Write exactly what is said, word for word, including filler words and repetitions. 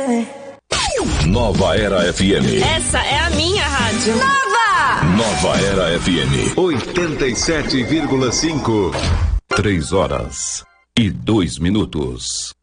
Nova Era F M. Essa é a minha rádio. Nova! Nova Era F M. oitenta e sete vírgula cinco. Três horas e dois minutos.